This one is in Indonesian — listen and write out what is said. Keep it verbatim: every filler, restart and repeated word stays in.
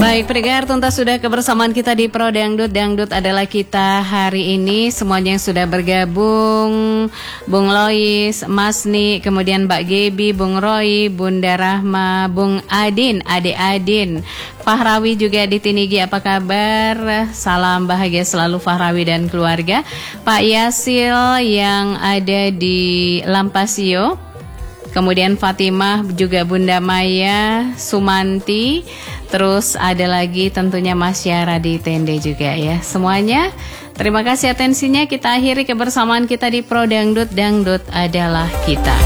Baik pendengar, tuntas sudah kebersamaan kita di Pro Dangdut. Dangdut adalah kita hari ini. Semuanya yang sudah bergabung, Bung Lois, Mas Ni, kemudian Mbak Gebi, Bung Roy, Bunda Rahma, Bung Adin, Ade Adin, Fahrawi juga di Tinigi, apa kabar? Salam bahagia selalu Fahrawi dan keluarga. Pak Yasil yang ada di Lampasio, kemudian Fatimah, juga Bunda Maya, Sumanti, terus ada lagi tentunya Mas Yara di Tende juga ya. Semuanya terima kasih atensinya. Kita akhiri kebersamaan kita di Pro Dangdut. Dangdut adalah kita.